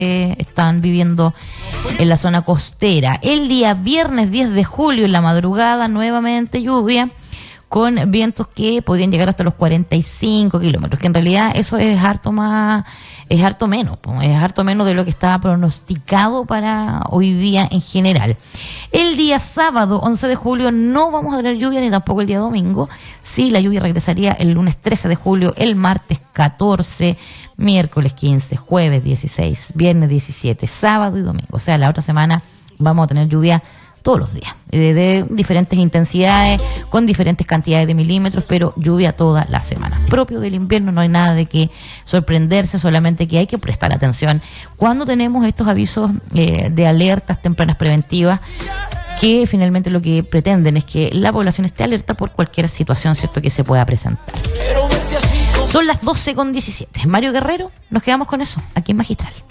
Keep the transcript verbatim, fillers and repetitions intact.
eh, están viviendo en la zona costera. El día viernes diez de julio, en la madrugada, nuevamente lluvia, con vientos que podrían llegar hasta los cuarenta y cinco kilómetros, que en realidad eso es harto más, es harto menos, es harto menos de lo que estaba pronosticado para hoy día en general. El día sábado, once de julio, no vamos a tener lluvia, ni tampoco el día domingo. Sí, la lluvia regresaría el lunes trece de julio, el martes catorce, miércoles quince, jueves dieciséis, viernes diecisiete, sábado y domingo. O sea, la otra semana vamos a tener lluvia todos los días, de, de diferentes intensidades, con diferentes cantidades de milímetros, pero lluvia toda la semana. Propio del invierno, no hay nada de que sorprenderse, solamente que hay que prestar atención cuando tenemos estos avisos eh, de alertas tempranas preventivas, que finalmente lo que pretenden es que la población esté alerta por cualquier situación, ¿cierto?, que se pueda presentar. Son las doce con diecisiete. Mario Guerrero, nos quedamos con eso, aquí en Magistral.